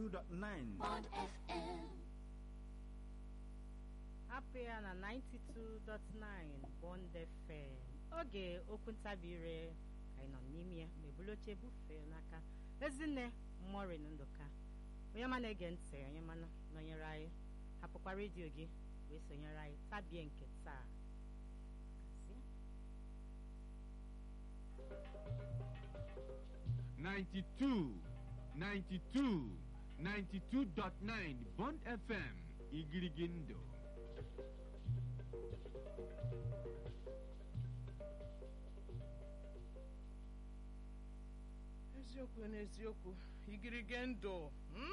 92.9 Bond FM. hapụ ya na 92.9 Bond FM. Oge okwu ntabi ire ka anyị nọ n'ime ya ma ebulu oche bufee n'aka Ezinne Morin Ndụka. Onye ma na-ege ntị, onye ma nọnyere anyị, hapụkwa redio gị wee sonyere anyị tabie nke taa. 92.9 Bond FM Igirigindo. Eziokwu n'eziokwu Igirigindo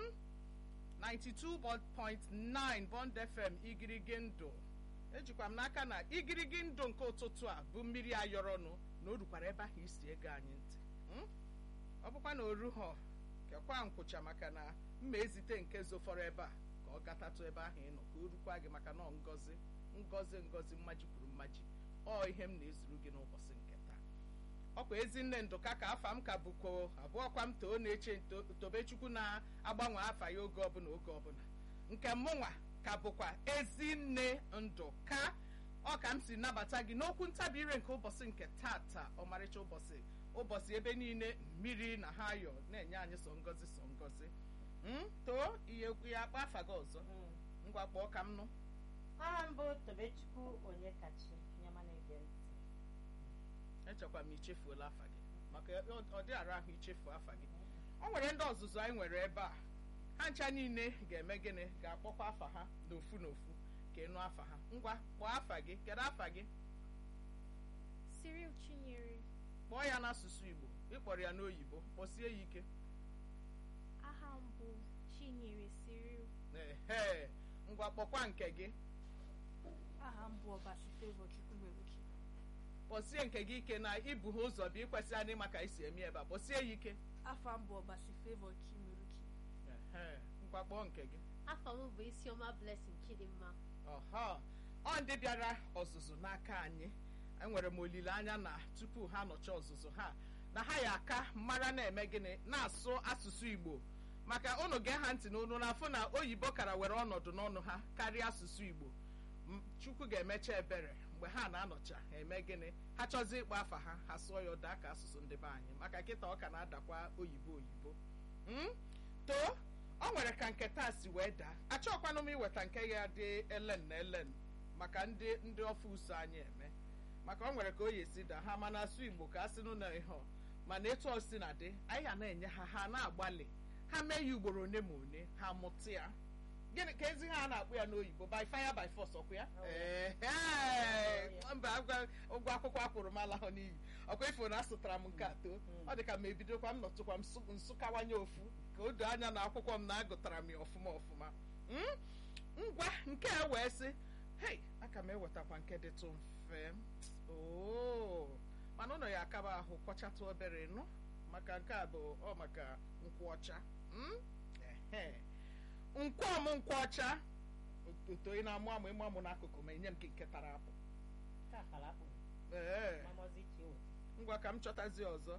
92.9 Bond FM Igirigindo. Ejikwa m n'aka na Igirigindo nke ụtụtụ a bụ mmiri ayọrọnụ na o rukwara ebe ahụ isi ego anyị ntị. Ọ bụkwa na oru ha kekwa nkwụcha maka na mma ezite nke zofọrọ ebe a ka ọ gatatụ ebe ahụ ịnọ ka o rukwa gị maka na ngọzi mmaji kwuru mmaji ọ ihe m na-ezuru gị n'ụbọchị nke taa. Ọkwa Ezinne Ndụka ka afa m ka bụko abụọkwa m too na-eche Tobechukwu na-agbanwe afa ya oge ọbụla nke mụnwa ka bụkwa Ezinne Ndụka. Ọ ka m si nabata gị n'okwu ntabi ire nke ụbọchị nke tata, ọmarịcha ụbọchị ebe niile mmiri na ha ayọ na-enye anyị sọ ngọzi too ihe ya akpa afa gị ọzọ ngwa kpọọ ka m nụ. Aha mbụ Tobechukwu onye kachi onye ma na-ege ntị. Echekwa m ichefuola afa gị maka ọ dị ara ahụ ichefu afa gị. O nwere ndị ọzụzụ anyị nwere ebe a, ha ncha niile ga-eme gịnị ga-akpọkwa afa ha n'ofu n'ofu ka ịnụ afa ha. Ngwa kpọọ afa gị. Kedu afa gị? Cyril Chinyere. Kpọọ ya n'asụsụ Igbo, ịkpọrọ ya n'oyibo kpọsie ya ike. Aha m bụ Chinyere Cyril. Ehe, ngwa kpọkwa nke gị. Aha m bụ Ọbasi Favor Chukwumeruchi. Kpọsie nke gị ike na ibu ha ụzọ bụ ikwesị anyị maka isi eme ebe a. Kpọsie ya ike. Afa m bụ Ọbasi Favor Chimeruchi. Ehe, ngwa kpọọ nke gị. Afa m bụ Isioma Blessing Chidimma. Ọha, ọ ndị bịara ọzụzụ n'aka anyị. Enwere m olileanya na tupu ha nọcha ọzụzụ ha na ha ya aka mara na-eme gịnị na-asụ asụsụ Igbo, maka unu gee ha ntị n'onu n'afọ na oyibo kara were ọnọdụ n'ọnụ ha karịa asụsụ Igbo. Chukwu ga-emecha ebere mgbe ha na-anọcha eme gịnị ha chọzi ịkpọ afa ha ha sụọ ya ụda ka asụsụ ndị be anyị, maka kịta ọ ka na-adakwa oyibo too ọ nwere ka nke taa si wee daa. Achọkwanụ m iweta nke ya dị elen na elen maka ndị ọfụ uso anyị eme, maka ọ nwere ka o yi esi daa ha mana asụ Igbo ka a sịnụ na ihe mana etu o si na dị anyị ya na-enye ha na-agbalị ha mee ya ugboro one ma one ha mụta ya. Gịnị ka ezi ha na-akpụ ya n'oyibo by fire by force ọkụ ya mba ụgwọ akwụkwọ akwụrụ m ala ahụ n'iyi ọkwa ifo na asụtara m nke atọ ọ dị ka m ebidokwa m nọtụkwa m nsụkawanye ofu ka o doo anya na akwụkwọ m na-agụtara m ya ọfụma ngwa nke a wee sị hei aka m ewetakwa nke dịtụ mfe mana ụlọ ya akaba ahụ kwọchatụ obere nụ maka nke a bụ maka nkwụ ọcha nkwụ ọcha oto ị na-amụ amụ ịmụ amụ n'akụkụ ma enye m nke tara apụ. Ngwa ka m chọtazi ọzọ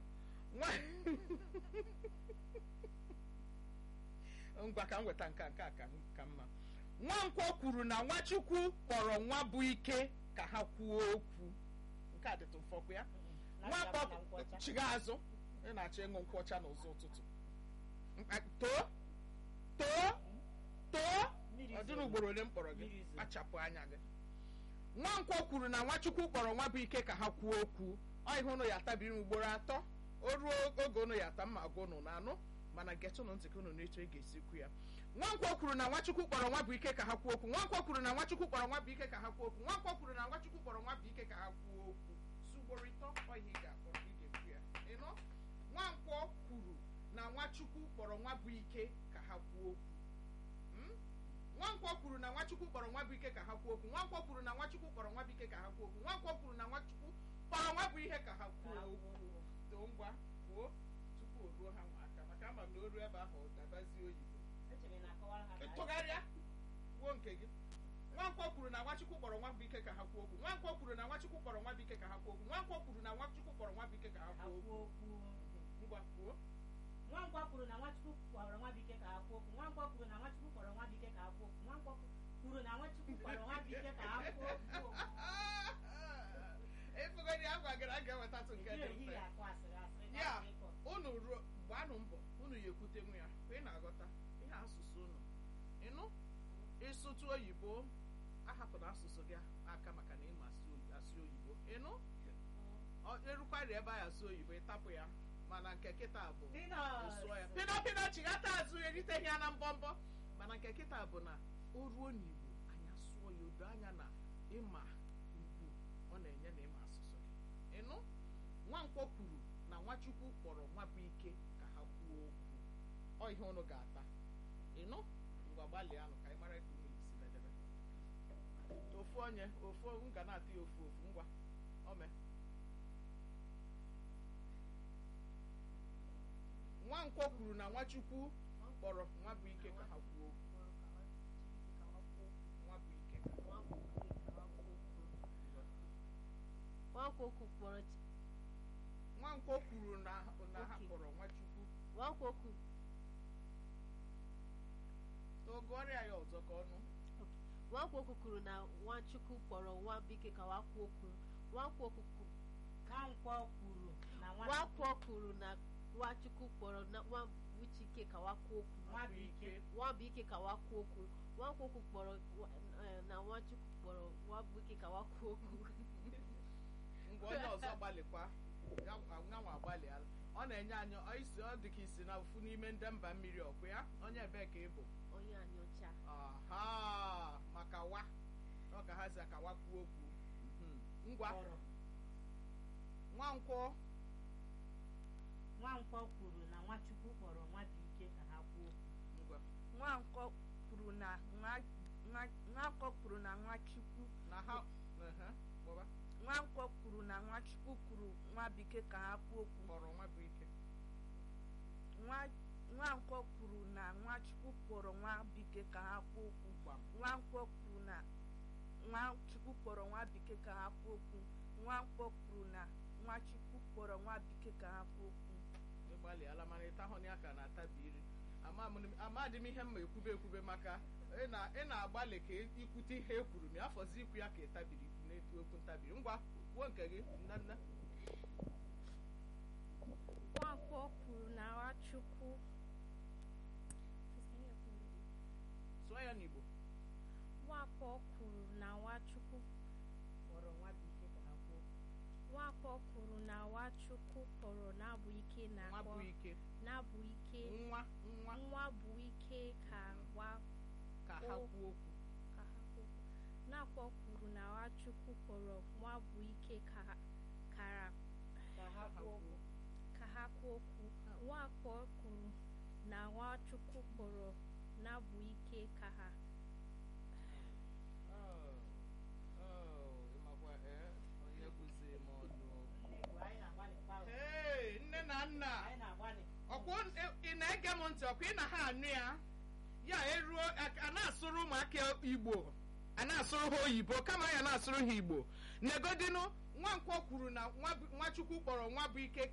ngwa ka m weta nke a ka mma. Nwankwọ kwuru na Nwachukwu kpọrọ nwa bụ ike ka ha kwuo okwu. Nke a dịtụ mfọkwa ya. Nwankwo chiga azụ ị na-achọ ịṅụ nkwụ ọcha n'ụzọ ụtụtụ. Too ọ dịrị ugboro ole m kpọrọ gị kpachapụ anya gị. Nwankwọ kwuru na Nwachukwu kpọrọ nwa bụ ike ka ha kwuo okwu. Ọ ihe ụnụ ya atabiri ugboro atọ o ruo oge ụnụ ya ata mma agwa ụnụ na-anụ mana getụnụ ntị ka ụnụ na-eto ị ga-esi kwu ya. Nwankwọ kwuru na Nwachukwu kpọrọ nwa bụ ike ka ha kwuo okwu. Nwankwọ kwuru na Nwachukwu kpọrọ nwa bụ ike ka ha kwuo okwu. Nwankwọ kwuru na Nwachukwu kpọrọ nwa bụ ike ka ha kwuo okwu. Sugboro ịtọ ọ ihe ị ga-akpọ ị ga-ekwu ya. Ịnụ Nwankwọ kwuru na Nwachukwu kpọrọ nwa bụ ike ka ha kwuo okwu. Nwankwọ kwuru na Nwachukwu kpọrọ nwa bụ ike ka ha kwuo okwu. Nwankwọ kwuru na Nwachukwu kpọrọ nwa bụ ike ka ha kwuo okwu. Nwankwọ kwuru na Nwachukwu kpọrọ nwa bụ ihe ka ha kwuo okwu. Too ngwa kwuo tupu o ruo ha nwa aka maka ama m na o ruo ebe ahụ dabazie oyibo. Tụgharịa kwuo nke gị. Nwankwọ kwuru na Nwachukwu kpọrọ nwa bụ ike ka ha kwuo okwu. Nwankwọ kwuru na Nwachukwu kpọrọ nwa bụ ike ka ha kwuo okwu. Nwankwọ kwuru na Nwachukwu kpọrọ nwa bụ ike ka ha kwuo okwu. Ngwa kwuo. Nwankwọ kwuru na Nwachukwu kpọrọ Nwabike ka ha kwuo okwu. Nwankwọ kwuru na Nwachukwu kpọrọ Nwabike ka ha kwuo okwu. Nwankwọ kwuru na Nwachukwu kpọrọ Nwabike ka ha kwuo okwu. Efugodi agwa gara ga-ewetatụ nke dị mfe. Ya unu ruo gbanụ mbọ unu ya ekwute nwe ya ka ị na-aghọta ihe asụsụ unu ịnụ ịsụtụ oyibo ahapụna asụsụ gị aka maka na ịma asụ oyibo ịnụ erukwari ebe a asụ oyibo ịtapụ ya mana nke kịta bụ ịsụọ ya pịnọpịnọ chighata azụ eriteghị ya na mbọmbọ mana nke kịta bụ na o ruo n'Igbo anyị asụọ ya odo anya na ịma ugwu ọ na-enye na ịma asụsụ gị ịnụ Nwankwọ kwuru na Nwachukwu kpọrọ Nwabike ka ha kwuo okwu ọ ihe unu ga-ata ịnụ ngwa gbalịanụ ka anyị mara ka unu isi medebe ofu onye ofu m ga na-ata ya ofu ngwa ome Nwankwọ kwuru na Nwachukwu kpọrọ Nwabike ka ha kwuo okwu Nwabike Nwankwọ kwuru na ha kpọrọ Nwachukwu ogorịa ya ọzọ ka ọnụ Nwankwọ kwuru na Nwachukwu kpọrọ Nwabike ka ha kwuo okwu. Nwankwọ kwuru na Nwachukwu kpọrọ Nwabike ka ha kwuo okwu. Nwabike ka ha kwuo okwu. Nwankwọ kpọrọ na Nwachukwu kpọrọ Nwabike ka ha kwuo okwu. Ngwa onye ọzọ gbalịkwa nyanwa agbalịala ọ na-enye anyị isi ọ dị ka isi na ofu n'ime ndị mba mmiri ọkụ ya onye ebee ka ị bụ onye Anịọcha aha maka wa ọ ka ha si aka wa kwuo okwu ngwa Nwankwọ kwuru na Nwachukwu kpọrọ Nwabike ka ha kwuo okwu. ngwa Nwankwọ kwuru na Nwachukwu na ha bọba Nwankwọ kwuru na Nwachukwu kwuru Nwabike ka ha kwuo okwu. kpọrọ Nwabike Nwankwọ kwuru na Nwachukwu kpọrọ Nwabike ka ha kwuo okwu. Nwankwọ kwuru na Nwachukwu kpọrọ Nwabike ka ha kwuo okwu. Nwankwọ kwuru na Nwachukwu kpọrọ Nwabike ka ha kwuo okwu. ịgbalịala mana ịtahụ ya ka na-atabiri amadị m ihe mma ekwube maka ị na-agbalị ka ikwute ihe e kwuru ma afọzi ikwu ya ka ịtabiri na-etu okwu ntabiri ngwa kwuo nke gị nne Nwankwọ kwuru na Nwachukwu sụọ ya n'Igbo Nwankwọ kwuru na Nwachukwu Kpọrọ Nwabike ka ha kwuo okwu. Nwankwọ kwuru na Nwachukwu kpọrọ Nwabike na Nwabike Nwabike ka ha kwuo okwu Nwankwọ kwuru na Nwachukwu kpọrọ Nwabike ka ha kwuo okwu. Nwankwọ kwuru na Nwachukwu kpọrọ Nwabike ka ha nne na nna ọkwa ị na-ege m ntị ọkwa ị na ha anụ ya eruo a na-asụrụ ụmụaka Igbo a na-asụrụ ha oyibo kama ya na-asụrụ ha Igbo negodinu Nwankwọ kwuru na Nwachukwu kpọrọ Nwabike